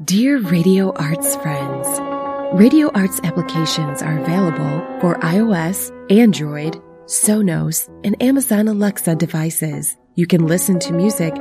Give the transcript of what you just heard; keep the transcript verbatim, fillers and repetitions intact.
Dear Radio Arts friends, Radio Arts applications are available for iOS, Android, Sonos, and Amazon Alexa devices. You can listen to music